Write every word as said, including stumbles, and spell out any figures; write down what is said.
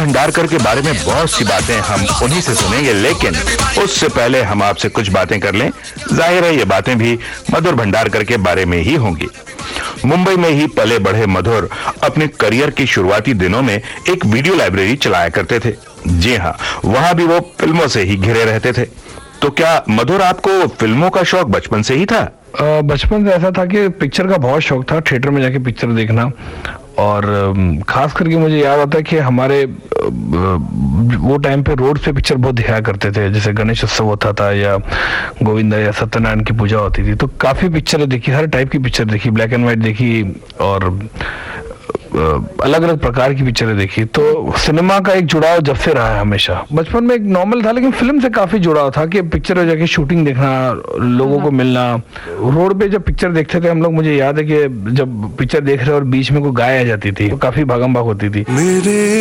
भंडारकर के बारे में बहुत सी बातें हम उन्हीं से सुनेंगे, लेकिन उससे पहले हम आपसे कुछ बातें कर लें। जाहिर है ये बातें भी मधुर भंडारकर के बारे में ही होंगी। मुंबई में ही पले बढ़े मधुर अपने करियर की शुरुआती दिनों में एक वीडियो लाइब्रेरी चलाया करते थे। जी हाँ, वहां भी वो फिल्मों से ही घिरे रहते थे। तो क्या मधुर, आपको फिल्मों का शौक बचपन से ही था? बचपन से ऐसा था कि पिक्चर का बहुत शौक था, थिएटर में जाके पिक्चर देखना। और खास करके मुझे याद आता है कि हमारे वो टाइम पे रोड पे पिक्चर बहुत दिखाया करते थे, जैसे गणेश उत्सव होता था या गोविंदा या सत्यनारायण की पूजा होती थी, तो काफी पिक्चरें देखी, हर टाइप की पिक्चर देखी, ब्लैक एंड व्हाइट देखी और अलग अलग प्रकार की पिक्चरें देखी। तो सिनेमा का एक जुड़ाव जब से रहा है हमेशा। बचपन में एक नॉर्मल था, लेकिन फिल्म से काफी जुड़ाव था कि पिक्चर में जाके शूटिंग देखना, लोगों को मिलना। रोड पे जब पिक्चर देखते थे हम लोग, मुझे याद है कि जब पिक्चर देख रहे और बीच में कोई गाय आ जाती थी तो काफी भागम भाग होती थी।